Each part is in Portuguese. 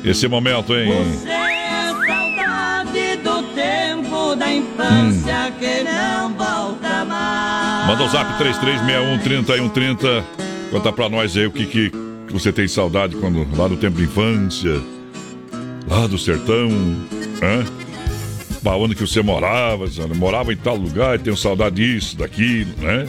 esse momento, hein? Você é saudade do tempo da infância que não volta mais. Manda o zap 3361-3130. Conta pra nós aí o que você tem saudade quando, lá do tempo de infância, lá do sertão, hã? Pra onde que você morava? Morava em tal lugar e tenho saudade disso, daquilo, né?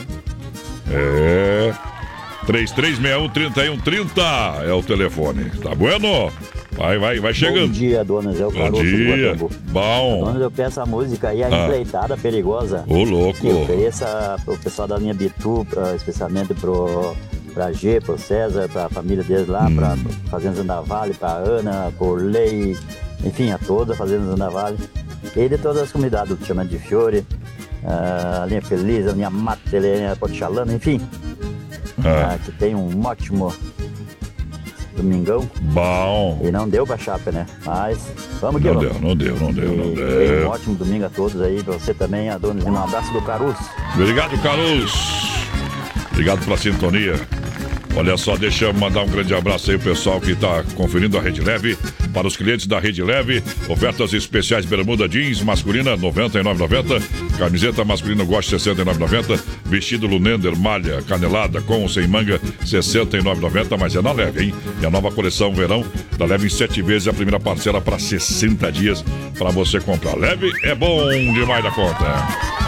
3361-3130 é o telefone. Tá bueno? Vai chegando. Bom dia, donas. É o Caroço. Bom dia. Bom. Donas, eu peço a música aí, a Empreitada Perigosa. Ô, louco. Que ofereça pro pessoal da linha Bitu, especialmente pra G, pro César, pra família deles lá, pra Fazenda Zandavale, pra Ana, por Lei, enfim, a toda a Fazenda Zandavale. E de todas as comunidades, do Chamando de Fiore, a linha Feliz, a linha Mata, a linha Portichalana, enfim. Que tem um ótimo domingão. Bom. E não deu pra Chapa, né? Mas vamos que vamos. Não deu. Um ótimo domingo a todos aí, pra você também, Adonis. Um abraço do Caruso. Obrigado, Caruso. Obrigado pela sintonia. Olha só, deixa eu mandar um grande abraço aí pro pessoal que está conferindo a Rede Leve. Para os clientes da Rede Leve, ofertas especiais: bermuda jeans masculina R$ 99,90, camiseta masculina Gosto R$ 69,90, vestido Lunender malha canelada com ou sem manga R$ 69,90, mas é na Leve, hein? E a nova coleção verão da Leve em 7 vezes, a primeira parcela para 60 dias para você comprar. Leve é bom demais da conta.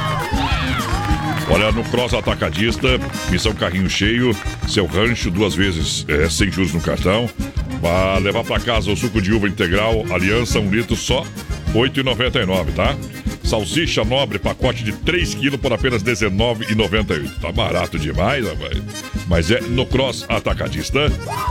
Olha, no Cross Atacadista, missão carrinho cheio, seu rancho 2 vezes sem juros no cartão. Para levar para casa o suco de uva integral, Aliança 1 litro, só R$ 8,99, tá? Salsicha nobre, pacote de 3 kg por apenas R$ 19,98. Tá barato demais, rapaz. Mas é no Cross Atacadista.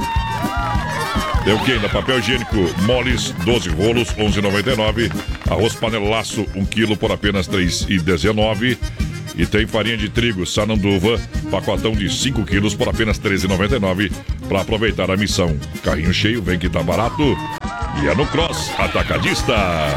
Tem o que ainda? Papel higiênico Moles, 12 rolos, R$ 11,99. Arroz panelaço, 1 kg por apenas R$ 3,19. E tem farinha de trigo Sananduva, pacotão de 5 quilos por apenas R$ 13,99 para aproveitar a missão. Carrinho cheio, vem que tá barato. E é no Cross Atacadista.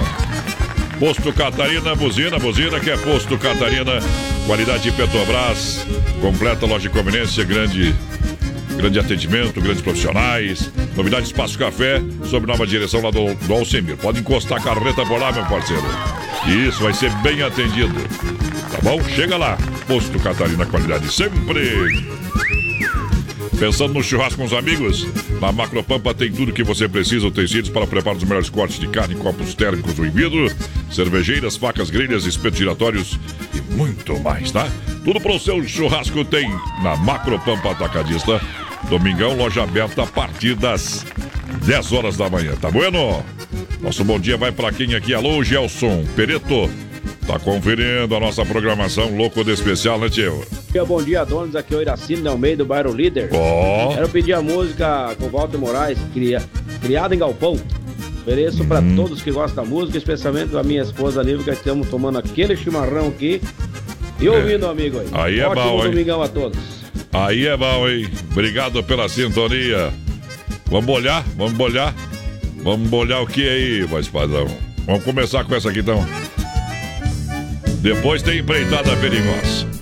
Posto Catarina, buzina que é Posto Catarina. Qualidade de Petrobras. Completa loja de conveniência, grande atendimento, grandes profissionais. Novidade Espaço Café, sob nova direção lá do Alcemir. Pode encostar a carreta por lá, meu parceiro. Isso, vai ser bem atendido. Tá bom? Chega lá. Posto Catarina, qualidade sempre. Pensando no churrasco com os amigos? Na Macropampa tem tudo que você precisa: utensílios para preparar os melhores cortes de carne, copos térmicos do vidro, cervejeiras, facas, grelhas, espetos giratórios e muito mais, tá? Tudo para o seu churrasco tem na Macropampa Atacadista. Domingão, loja aberta a partir das 10 horas da manhã, tá bueno? Nosso bom dia vai para quem aqui? Alô, Gelson Pereto. Tá conferindo a nossa programação louco de especial, né, tio? Bom dia, donos. Aqui é o Iracino de Almeida, do bairro Líder. Quero pedir a música com Walter Moraes, Criada em Galpão. Ofereço para todos que gostam da música, especialmente a minha esposa Nívia, que estamos tomando aquele chimarrão aqui e ouvindo o amigo aí. Aí é ótimo bom, hein? Domingão a todos. Aí é bom, hein? Obrigado pela sintonia. Vamos bolhar? Vamos bolhar o que aí, voz padrão? Vamos começar com essa aqui, então. Depois tem Empreitada Perigosa.